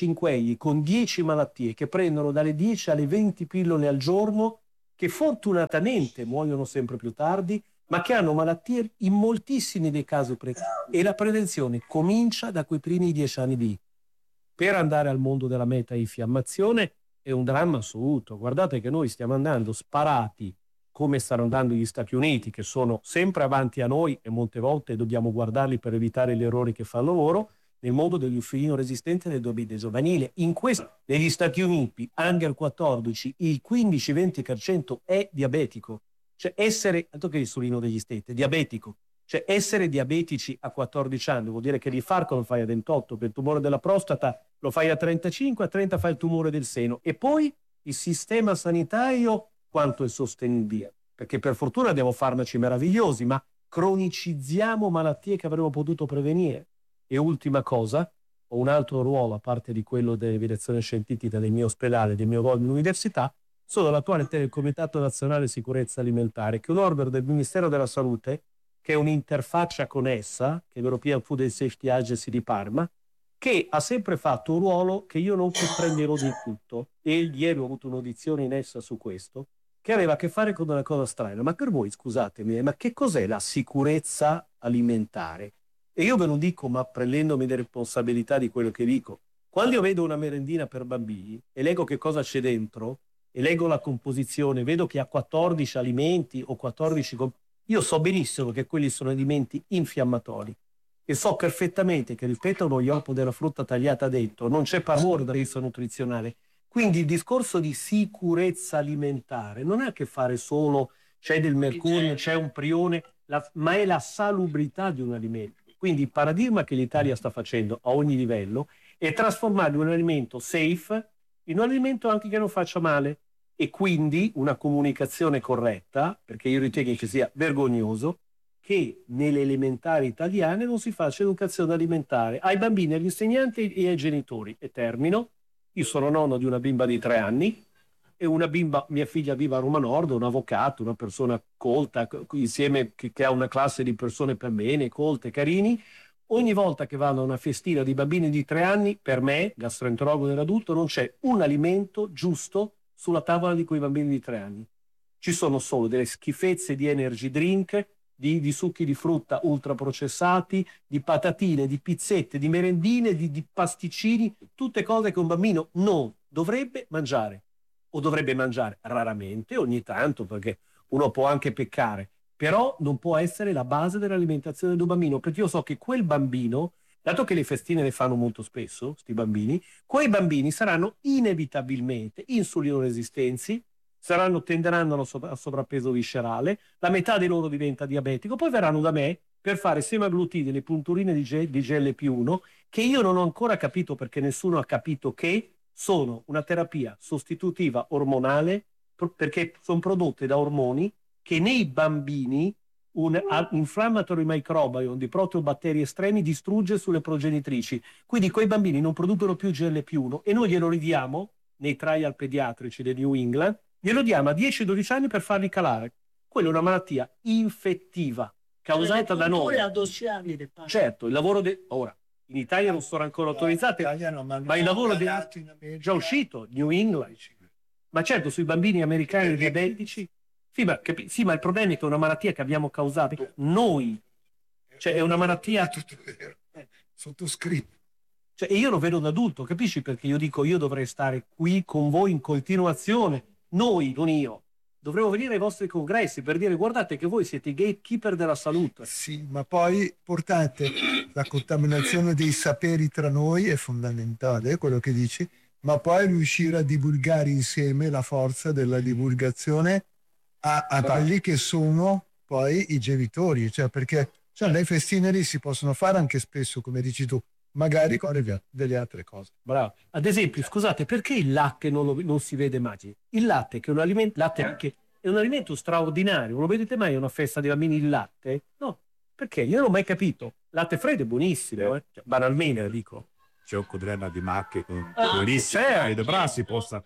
95 con 10 malattie che prendono dalle 10 alle 20 pillole al giorno, che fortunatamente muoiono sempre più tardi, ma che hanno malattie in moltissimi dei casi e la prevenzione comincia da quei primi 10 anni di. Per andare al mondo della meta-infiammazione è un dramma assoluto. Guardate che noi stiamo andando sparati come stanno andando gli Stati Uniti, che sono sempre avanti a noi e molte volte dobbiamo guardarli per evitare gli errori che fanno loro, nel mondo degli insulino resistenti e del diabete giovanile. Negli Stati Uniti, under 14, il 15-20% è diabetico. Cioè essere, tanto che l'insulino degli stati, è diabetico. Cioè essere diabetici a 14 anni vuol dire che l'infarto lo fai a 28, per il tumore della prostata lo fai a 35, a 30 fai il tumore del seno. E poi il sistema sanitario quanto è sostenibile? Perché per fortuna abbiamo farmaci meravigliosi, ma cronicizziamo malattie che avremmo potuto prevenire. E ultima cosa, ho un altro ruolo a parte di quello dell'evaluazione scientifica del mio ospedale, del mio ruolo all'università, sono l'attuale del Comitato Nazionale Sicurezza Alimentare, che è un organo del Ministero della Salute, che è un'interfaccia con essa, che è l'European Food and Safety Agency di Parma, che ha sempre fatto un ruolo che io non comprendevo di tutto. E ieri ho avuto un'audizione in essa su questo, che aveva a che fare con una cosa strana. Ma per voi, scusatemi, ma che cos'è la sicurezza alimentare? E io ve lo dico, ma prendendomi le responsabilità di quello che dico. Quando io vedo una merendina per bambini e leggo che cosa c'è dentro, e leggo la composizione, vedo che ha 14 alimenti o 14... Io so benissimo che quelli sono alimenti infiammatori e so perfettamente che, rispetto allo iopo della frutta tagliata dentro, non c'è parole da rischio nutrizionale. Quindi il discorso di sicurezza alimentare non ha a che fare solo c'è del mercurio, c'è un prione, ma è la salubrità di un alimento. Quindi il paradigma che l'Italia sta facendo a ogni livello è trasformare un alimento safe in un alimento anche che non faccia male. E quindi una comunicazione corretta, perché io ritengo che sia vergognoso che nelle elementari italiane non si faccia educazione alimentare ai bambini, agli insegnanti e ai genitori. E termino, io sono nonno di una bimba di 3 anni e una bimba, mia figlia vive a Roma Nord, un avvocato, una persona colta, insieme che ha una classe di persone per bene, colte, carini. Ogni volta che vanno a una festina di bambini di 3 anni, per me, gastroenterologo dell'adulto, non c'è un alimento giusto sulla tavola di quei bambini di 3 anni. Ci sono solo delle schifezze di energy drink, di succhi di frutta ultraprocessati, di patatine, di pizzette, di merendine, di pasticcini, tutte cose che un bambino non dovrebbe mangiare. O dovrebbe mangiare raramente, ogni tanto, perché uno può anche peccare, però non può essere la base dell'alimentazione di un bambino, perché io so che quel bambino, dato che le festine le fanno molto spesso, sti bambini, quei saranno inevitabilmente insulinoresistenti, tenderanno a sovrappeso viscerale, la metà di loro diventa diabetico, poi verranno da me per fare semaglutide, le punturine di GLP-1, che io non ho ancora capito, perché nessuno ha capito che sono una terapia sostitutiva ormonale, perché sono prodotte da ormoni che nei bambini un inflammatory microbiome di proteobatteri estremi distrugge sulle progenitrici. Quindi quei bambini non producono più GLP-1 e noi glielo ridiamo nei trial pediatrici del New England, glielo diamo a 10-12 anni per farli calare. Quella è una malattia infettiva causata da noi. Certo, il lavoro ora in Italia non sono ancora autorizzate, ma il lavoro è già uscito, New England. Ma certo, sui bambini americani diabetici, sì, ma il problema è che è una malattia che abbiamo causato noi. Cioè, è una malattia... Sottoscritto. Cioè, io lo vedo da adulto, capisci? Perché io dico, io dovrei stare qui con voi in continuazione. Noi, non io. Dovremmo venire ai vostri congressi per dire, guardate che voi siete i gatekeeper della salute. Sì, ma poi, importante, la contaminazione dei saperi tra noi è fondamentale, quello che dici, ma poi riuscire a divulgare insieme la forza della divulgazione a quelli che sono poi i genitori, cioè perché le festine lì si possono fare anche spesso, come dici tu, magari con delle altre cose. Bravo. Ad esempio, scusate, perché il latte non si vede mai? Il latte, che è un alimento, è un alimento straordinario, non lo vedete mai a una festa dei bambini il latte? No, perché? Io non ho mai capito. Latte freddo è buonissimo, cioè, banalmente dico. C'è un codrena di macche buonissimo, e De Brasi possa...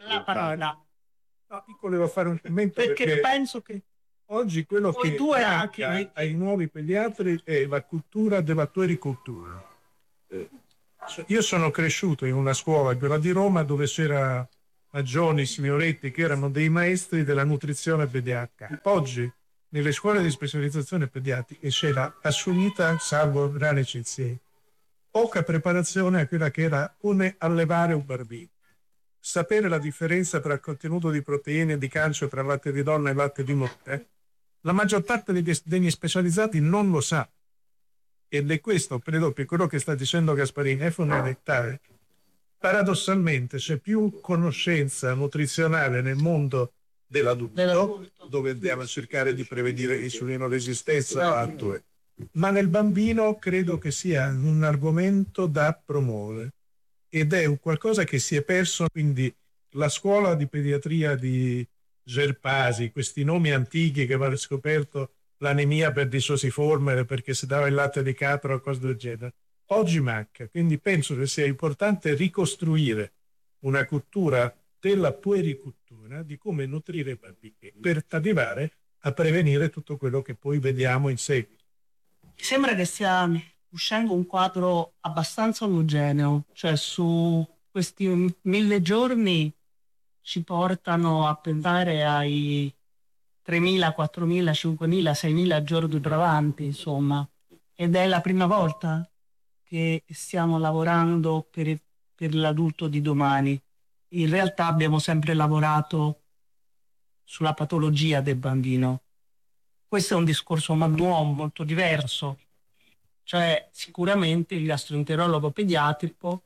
No, io volevo fare un commento perché penso che oggi quello che manca ai nuovi pediatri è la cultura della puericultura. Io sono cresciuto in una scuola, quella di Roma, dove c'era Maggioni, Signoretti, che erano dei maestri della nutrizione pediatrica. Oggi nelle scuole di specializzazione pediatrica c'era assoluta, salvo rare eccezioni, poca preparazione a quella che era come allevare un bambino. Sapere la differenza tra il contenuto di proteine e di calcio tra latte di donna e latte di mucca, la maggior parte degli specializzati non lo sa. Ed è questo, credo, per quello che sta dicendo Gasparini, è fondamentale. Paradossalmente c'è più conoscenza nutrizionale nel mondo dell'adulto, dove andiamo a cercare di prevenire insulinoresistenza, ma nel bambino credo che sia un argomento da promuovere. Ed è un qualcosa che si è perso, quindi la scuola di pediatria di Gerpasi, questi nomi antichi che avevano scoperto l'anemia per disociforme perché si dava il latte di capra o cose del genere, oggi manca. Quindi penso che sia importante ricostruire una cultura della puericultura, di come nutrire i bambini, per arrivare a prevenire tutto quello che poi vediamo in seguito. Mi sembra che stia uscendo un quadro abbastanza omogeneo, cioè su questi 1000 giorni ci portano a pensare ai 3.000, 4.000, 5.000, 6.000 giorni davanti, insomma. Ed è la prima volta che stiamo lavorando per l'adulto di domani. In realtà abbiamo sempre lavorato sulla patologia del bambino. Questo è un discorso nuovo, molto diverso. Cioè, sicuramente il gastroenterologo pediatrico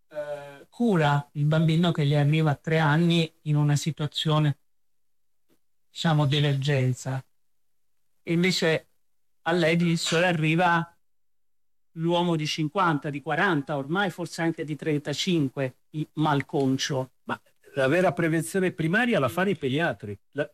cura il bambino che gli arriva a 3 anni in una situazione, diciamo, di emergenza. E invece a lei arriva l'uomo di 50, di 40, ormai forse anche di 35, malconcio. Ma la vera prevenzione primaria la fanno i pediatri.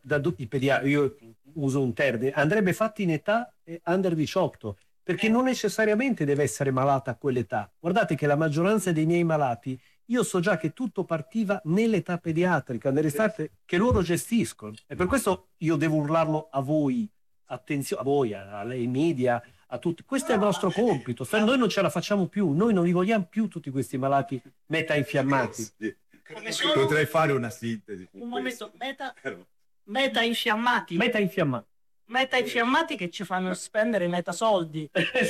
Io uso un termine, andrebbe fatta in età under 18, perché non necessariamente deve essere malata a quell'età. Guardate che la maggioranza dei miei malati, io so già che tutto partiva nell'età pediatrica, nell'estate che loro gestiscono. E per questo io devo urlarlo a voi, attenzione, a voi, ai media, a tutti. Questo è il nostro compito. Noi non ce la facciamo più, noi non li vogliamo più tutti questi malati meta-infiammati. Potrei fare una sintesi. Un momento, meta-infiammati. Meta-infiammati che ci fanno spendere meta-soldi.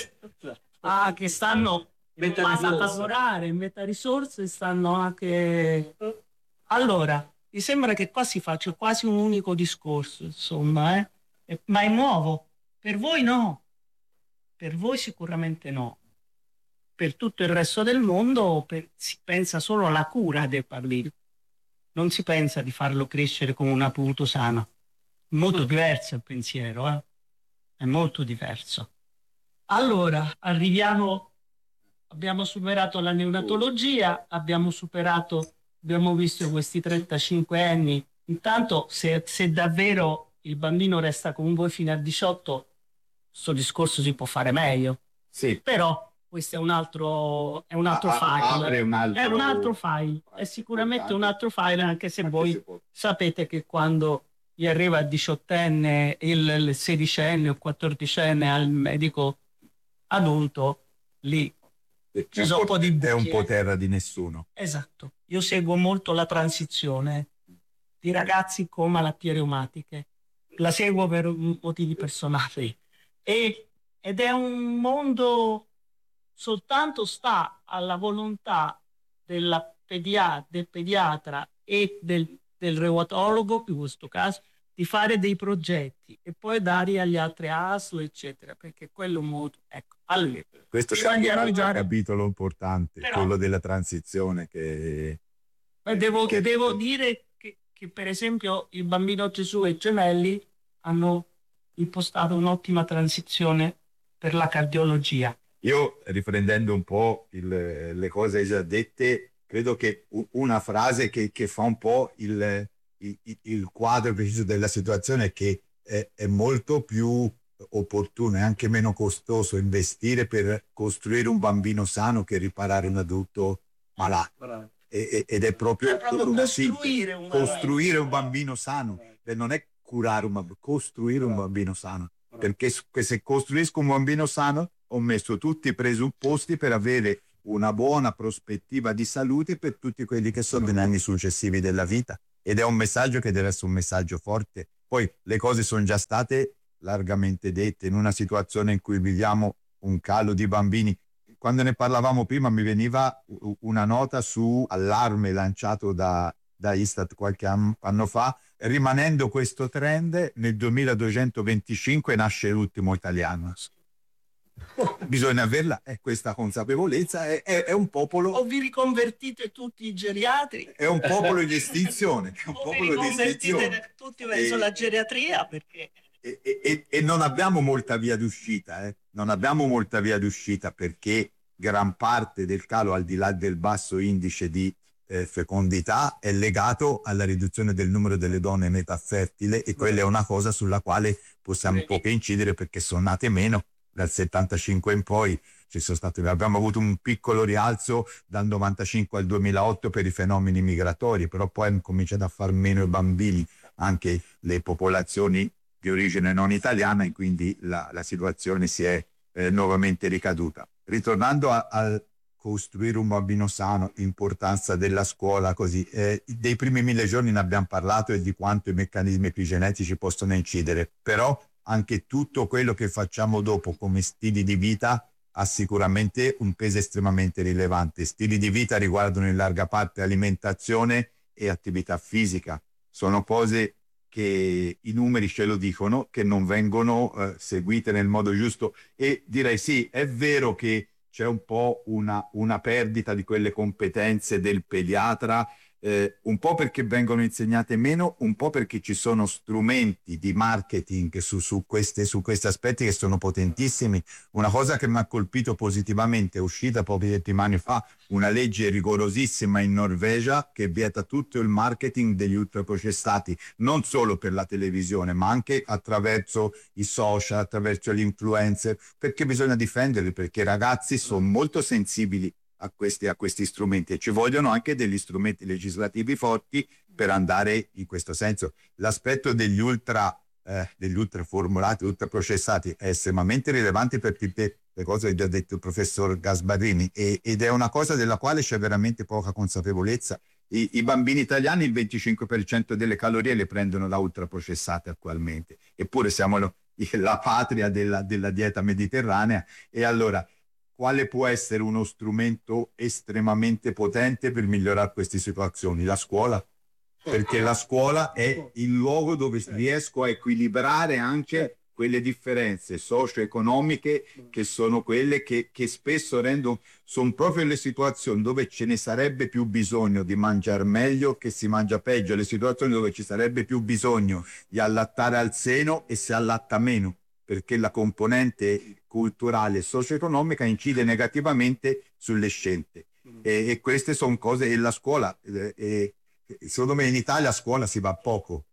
Che stanno a lavorare, meta-risorse stanno anche... Allora, mi sembra che qua si faccia quasi un unico discorso, insomma, ma è nuovo. Per voi no. Per voi sicuramente no. Per tutto il resto del mondo si pensa solo alla cura del bambino. Non si pensa di farlo crescere come un adulto sano. Molto diverso il pensiero, è molto diverso. Allora, abbiamo superato la neonatologia, abbiamo visto questi 35 anni. Intanto, se davvero il bambino resta con voi fino a 18, questo discorso si può fare meglio. Sì. Però questo è un altro file. È un altro file. È sicuramente un altro file, anche se voi sapete che quando gli arriva il 18enne, il 16enne o 14enne al medico adulto, lì ci sono un po' di buchi. È un po' terra di nessuno. Esatto. Io seguo molto la transizione di ragazzi con malattie reumatiche. La seguo per motivi personali. Ed è un mondo, soltanto sta alla volontà del pediatra e del reumatologo, in questo caso, di fare dei progetti e poi darli agli altri ASL, eccetera, perché quello modo, ecco. Allora, questo è un capitolo importante, però, quello della transizione che... Devo dire che per esempio il Bambino Gesù e i Gemelli hanno impostato un'ottima transizione per la cardiologia. Io, riprendendo un po' le cose già dette, credo che una frase che fa un po' il quadro preciso della situazione è che è molto più opportuno e anche meno costoso investire per costruire un bambino sano che riparare un adulto malato. Ed è proprio costruire un bambino sano, non è curare costruire un bambino sano, perché se costruisco un bambino sano ho messo tutti i presupposti per avere una buona prospettiva di salute per tutti quelli che sono gli anni successivi della vita, ed è un messaggio che deve essere un messaggio forte. Poi le cose sono già state largamente dette in una situazione in cui viviamo un calo di bambini. Quando ne parlavamo prima mi veniva una nota su allarme lanciato da Istat qualche anno fa. Rimanendo questo trend, nel 2225 nasce l'ultimo italiano. Bisogna averla, questa consapevolezza, è un popolo. O vi riconvertite tutti i geriatri? È un popolo in estinzione. È un o vi popolo di estinzione. tutti verso la geriatria, perché... E non abbiamo molta via d'uscita, non abbiamo molta via d'uscita, perché gran parte del calo, al di là del basso indice di fecondità, è legato alla riduzione del numero delle donne in età fertile, e quella è una cosa sulla quale possiamo poco incidere, perché sono nate meno. Dal 75 in poi abbiamo avuto un piccolo rialzo dal 95 al 2008 per i fenomeni migratori, però poi hanno cominciato a far meno bambini anche le popolazioni di origine non italiana, e quindi la situazione si è nuovamente ricaduta. Ritornando al costruire un bambino sano, l'importanza della scuola, così, dei primi 1000 giorni ne abbiamo parlato, e di quanto i meccanismi epigenetici possono incidere, però anche tutto quello che facciamo dopo come stili di vita ha sicuramente un peso estremamente rilevante. Stili di vita riguardano in larga parte alimentazione e attività fisica. Sono cose che i numeri ce lo dicono, che non vengono seguite nel modo giusto, e direi sì, è vero che c'è un po' una perdita di quelle competenze del pediatra, un po' perché vengono insegnate meno, un po' perché ci sono strumenti di marketing su questi aspetti che sono potentissimi. Una cosa che mi ha colpito positivamente è uscita poche settimane fa una legge rigorosissima in Norvegia che vieta tutto il marketing degli ultraprocessati, non solo per la televisione, ma anche attraverso i social, attraverso gli influencer, perché bisogna difenderli, perché i ragazzi sono molto sensibili a questi strumenti, e ci vogliono anche degli strumenti legislativi forti per andare in questo senso. L'aspetto degli ultraformulati, ultraprocessati è estremamente rilevante per tutte le cose che ha detto il professor Gasbarrini, ed è una cosa della quale c'è veramente poca consapevolezza. I bambini italiani il 25% delle calorie le prendono da ultraprocessate attualmente, eppure siamo la patria della dieta mediterranea. E allora, quale può essere uno strumento estremamente potente per migliorare queste situazioni? La scuola, perché la scuola è il luogo dove riesco a equilibrare anche quelle differenze socio-economiche, che sono quelle che spesso sono proprio le situazioni dove ce ne sarebbe più bisogno di mangiare meglio che si mangia peggio, le situazioni dove ci sarebbe più bisogno di allattare al seno e si allatta meno, perché la componente culturale e socio-economica incide negativamente sulle scelte. E queste sono cose, e la scuola, secondo me in Italia a scuola si va poco.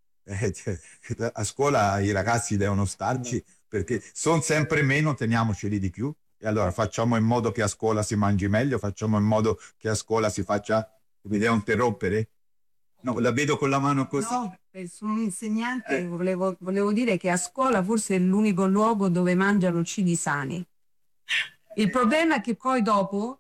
A scuola i ragazzi devono starci, perché sono sempre meno, teniamoceli di più. E allora facciamo in modo che a scuola si mangi meglio, facciamo in modo che a scuola si faccia... Vi devo interrompere? No, la vedo con la mano così. No, sono un insegnante, volevo dire che a scuola forse è l'unico luogo dove mangiano cibi sani. Il problema è che poi dopo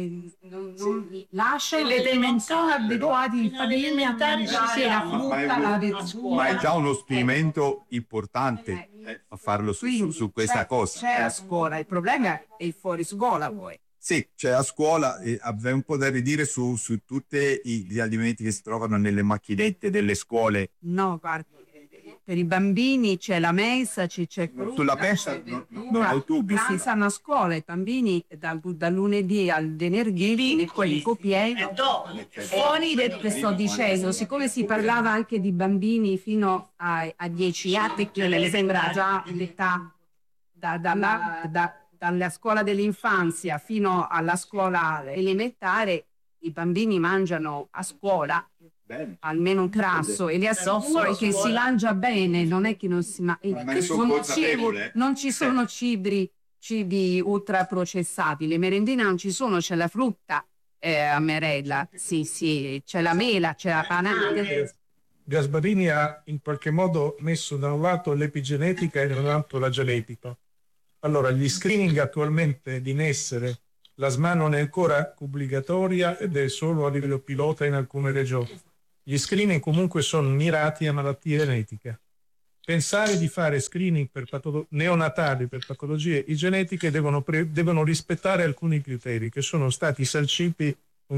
non lasciano, non sono abituati in famiglia a mangiare la frutta, la verdura. Ma è già uno strumento importante a farlo su questa cosa. C'è a scuola, il problema è il fuori scuola poi. Sì, c'è a scuola, e avrei un po' da ridire su tutti gli alimenti che si trovano nelle macchinette delle scuole. No, guarda, per i bambini c'è la mensa, c'è frutta. Sulla mensa si stanno a scuola i bambini dal lunedì al venerdì, e poi il copieno. Fuori sto dicendo, siccome si parlava anche di bambini fino a 10 anni, che le sembra già l'età dalla scuola dell'infanzia fino alla scuola elementare, i bambini mangiano a scuola. Bene. Almeno un crasso, e li assicuro che si mangia bene, non è che non si non ci sono cibi ultraprocessati, le merendine non ci sono, c'è la frutta a merenda, sì, c'è la mela, c'è la banana. Gasbarrini ha in qualche modo messo da un lato l'epigenetica e dall'altro la genetica. Allora, gli screening attualmente in essere, La SMA non è ancora obbligatoria ed è solo a livello pilota in alcune regioni. Gli screening comunque sono mirati a malattie genetiche. Pensare di fare screening per neonatali per patologie genetiche devono rispettare alcuni criteri che sono stati sanciti nel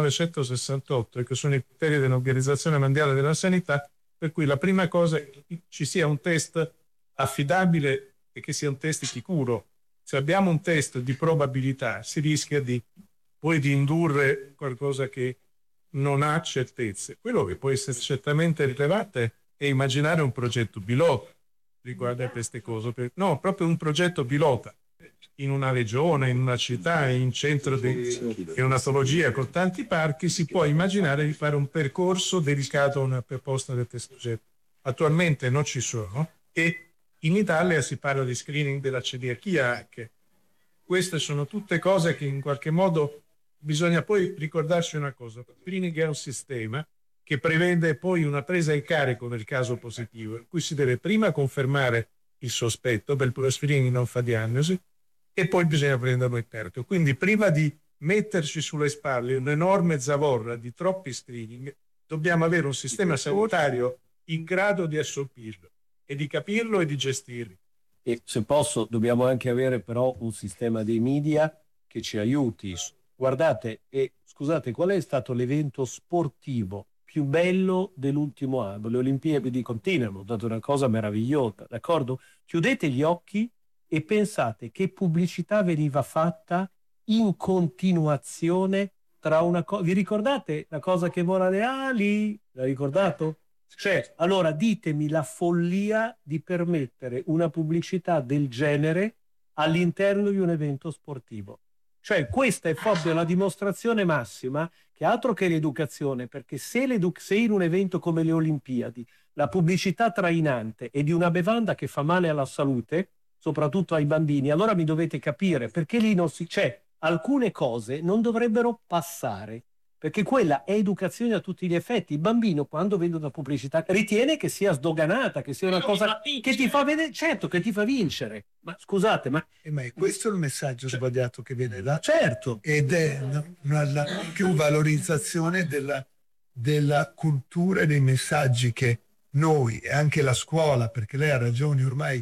1968 e che sono i criteri dell'Organizzazione Mondiale della Sanità, per cui la prima cosa è che ci sia un test affidabile e che sia un test sicuro. Se abbiamo un test di probabilità si rischia poi di indurre qualcosa che non ha certezze. Quello che può essere certamente rilevante è immaginare un progetto pilota riguardo a queste cose. No, proprio un progetto pilota in una regione, in una città, in centro di neonatologia con tanti parchi, si può immaginare di fare un percorso dedicato a una proposta del test progetto. Attualmente non ci sono e in Italia si parla di screening della celiachia anche. Queste sono tutte cose che in qualche modo bisogna poi ricordarsi una cosa. Il screening è un sistema che prevede poi una presa in carico nel caso positivo, in cui si deve prima confermare il sospetto, perché lo screening non fa diagnosi, e poi bisogna prenderlo in carico. Quindi prima di metterci sulle spalle un'enorme zavorra di troppi screening, dobbiamo avere un sistema sanitario in grado di assorbirlo e di capirlo e di gestirlo. E se posso, dobbiamo anche avere però un sistema dei media che ci aiuti. Guardate, e scusate, qual è stato l'evento sportivo più bello dell'ultimo anno? Le Olimpiadi continuano, dato una cosa meravigliosa, d'accordo? Chiudete gli occhi e pensate che pubblicità veniva fatta in continuazione tra una cosa. Vi ricordate la cosa che vola le ali? L'ha ricordato? Cioè, allora ditemi la follia di permettere una pubblicità del genere all'interno di un evento sportivo. Cioè, questa è proprio la dimostrazione massima che altro che l'educazione, perché se in un evento come le Olimpiadi la pubblicità trainante è di una bevanda che fa male alla salute, soprattutto ai bambini, allora mi dovete capire perché lì non si... Cioè, alcune cose non dovrebbero passare, perché quella è educazione a tutti gli effetti. Il bambino, quando vede una pubblicità, ritiene che sia sdoganata, che sia una cosa che ti fa vedere, certo, che ti fa vincere. Ma scusate, ma è questo il messaggio sbagliato che viene da? Certo. Ed è una più valorizzazione della cultura e dei messaggi che noi e anche la scuola, perché lei ha ragione, ormai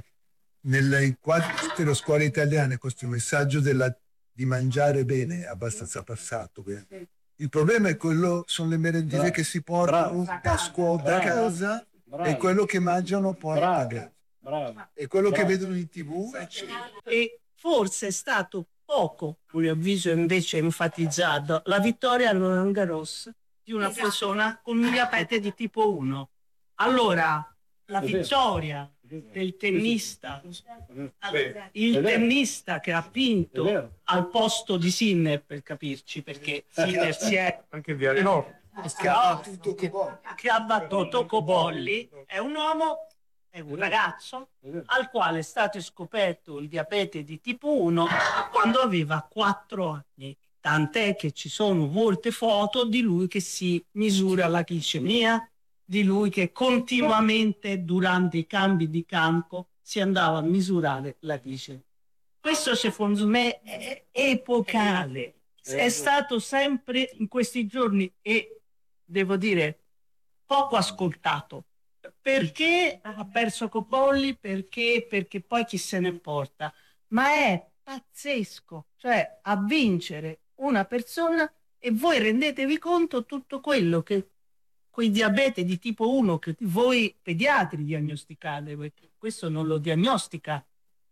in quasi tutte le scuole italiane questo messaggio di mangiare bene è abbastanza passato. Il problema è sono le merendine che si portano da scuola da casa e quello che mangiano poi a casa. E quello che vedono in TV. E forse è stato poco, a mio avviso, invece enfatizzato la vittoria a Roland Garros di una persona con un diabete di tipo 1. Allora, la vittoria del tennista, il tennista che ha vinto al posto di Sinner, per capirci, perché Sinner si è anche di Arenò che ha battuto Cobolli, è un uomo, è un ragazzo al quale è stato scoperto il diabete di tipo 1 quando aveva 4 anni, tant'è che ci sono molte foto di lui che si misura la glicemia, di lui che continuamente durante i cambi di campo si andava a misurare la glicemia. Questo secondo me è epocale, è stato sempre in questi giorni e devo dire poco ascoltato. Perché ha perso Cobolli? Perché poi chi se ne importa? Ma è pazzesco, cioè a vincere una persona e voi rendetevi conto tutto quello che quei diabete di tipo 1 che voi pediatri diagnosticate, questo non lo diagnostica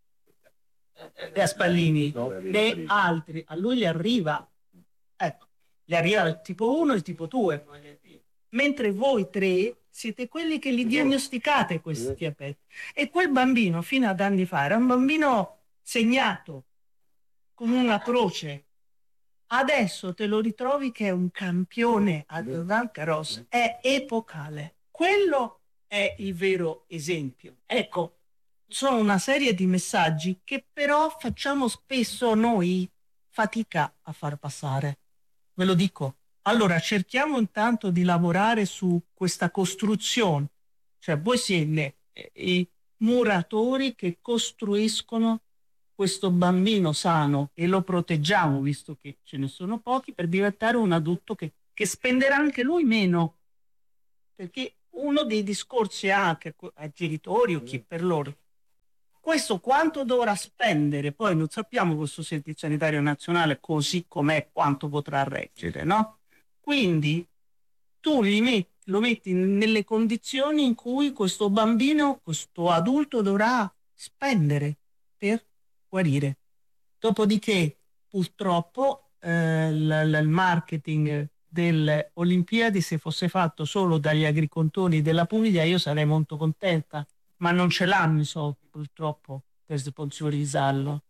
Gasparini né altri, a lui gli arriva, gli arriva il tipo 1 e il tipo 2, mentre voi 3 siete quelli che li diagnosticate questi diabeti. E quel bambino fino ad anni fa era un bambino segnato con una croce. Adesso te lo ritrovi che è un campione a Roland Garros, è epocale. Quello è il vero esempio. Ecco, sono una serie di messaggi che però facciamo spesso noi fatica a far passare. Ve lo dico. Allora, cerchiamo intanto di lavorare su questa costruzione. Cioè, voi siete i muratori che costruiscono questo bambino sano e lo proteggiamo, visto che ce ne sono pochi, per diventare un adulto che spenderà anche lui meno. Perché uno dei discorsi anche ai genitori o chi per loro, questo quanto dovrà spendere, poi non sappiamo questo Servizio Sanitario Nazionale così com'è quanto potrà reggere, no? Quindi tu lo metti nelle condizioni in cui questo bambino, questo adulto dovrà spendere per guarire. Dopodiché purtroppo il marketing delle Olimpiadi, se fosse fatto solo dagli agricoltori della Puglia, io sarei molto contenta, ma non ce l'hanno i soldi purtroppo per sponsorizzarlo.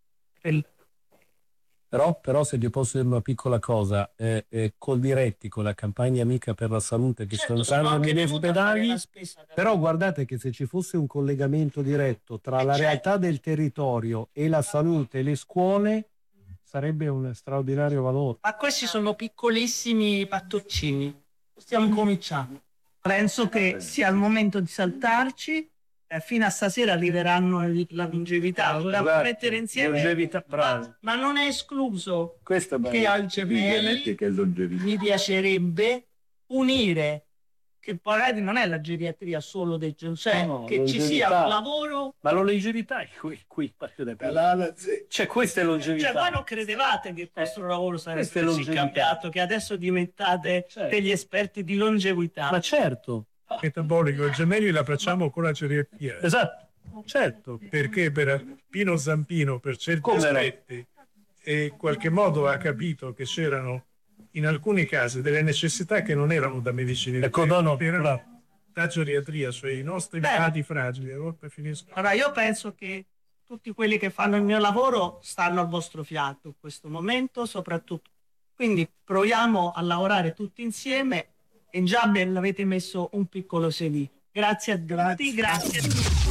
Però se ti posso dire una piccola cosa, Coldiretti con la campagna Amica per la Salute che stanno negli ospedali, però guardate che se ci fosse un collegamento diretto tra la realtà del territorio e la salute e le scuole, sarebbe un straordinario valore. Ma questi sono piccolissimi pattoncini, stiamo cominciando. Penso che sia il momento di saltarci. Fino a stasera arriveranno la longevità, dobbiamo mettere insieme, ma non è escluso che al Gemelli mi piacerebbe unire, che magari non è la geriatria solo dei cioè che ci sia un lavoro. Ma la longevità è qui cioè questa è longevità. Cioè voi non credevate che questo lavoro sarebbe così cambiato, che adesso diventate degli esperti di longevità? Ma certo. Metabolico, il Gemelli la facciamo con la geriatria. Esatto, certo. Perché per Pino Zampino, per certi aspetti, in qualche modo ha capito che c'erano in alcuni casi delle necessità che non erano da medicina, erano da geriatria, cioè i nostri malati fragili. A volte finiscono. Allora, io penso che tutti quelli che fanno il mio lavoro stanno al vostro fianco in questo momento, soprattutto. Quindi proviamo a lavorare tutti insieme. E già avete messo un piccolo sedile. Grazie a tutti, grazie.